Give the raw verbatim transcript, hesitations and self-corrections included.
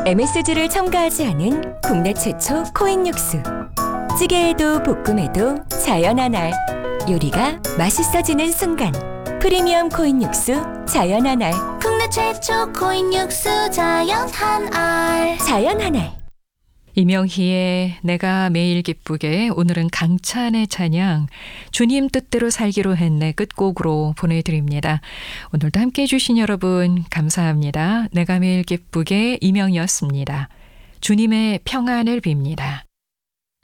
엠에스지를 첨가하지 않은 국내 최초 코인 육수. 찌개에도 볶음에도 자연 한알. 요리가 맛있어지는 순간. 프리미엄 코인 육수 자연 한알. 국내 최초 코인 육수 자연 한알. 자연 한알. 이명희의 내가 매일 기쁘게, 오늘은 강찬의 찬양 주님 뜻대로 살기로 했네 끝곡으로 보내드립니다. 오늘도 함께해 주신 여러분 감사합니다. 내가 매일 기쁘게 이명희였습니다. 주님의 평안을 빕니다.